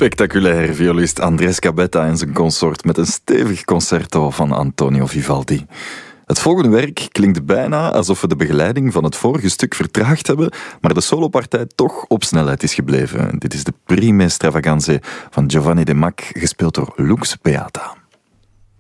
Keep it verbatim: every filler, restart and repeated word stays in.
Spectaculair violist Andrés Cabetta en zijn consort met een stevig concerto van Antonio Vivaldi. Het volgende werk klinkt bijna alsof we de begeleiding van het vorige stuk vertraagd hebben, maar de solopartij toch op snelheid is gebleven. Dit is de Prime Stravaganze van Giovanni de Mac, gespeeld door Lux Beata.